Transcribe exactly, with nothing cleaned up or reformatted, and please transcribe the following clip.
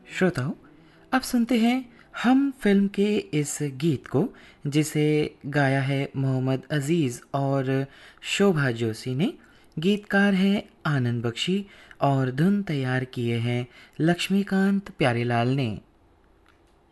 श्रोताओं, अब सुनते हैं हम फिल्म के इस गीत को, जिसे गाया है मोहम्मद अजीज़ और शोभा जोशी ने। गीतकार हैं आनंद बख्शी और धुन तैयार किए हैं लक्ष्मीकांत प्यारेलाल ने।